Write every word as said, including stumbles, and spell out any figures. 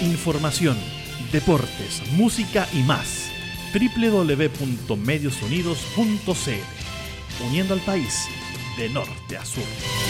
Información, deportes, música y más. doble u doble u doble u punto medios unidos punto c l. Uniendo al país de norte a sur.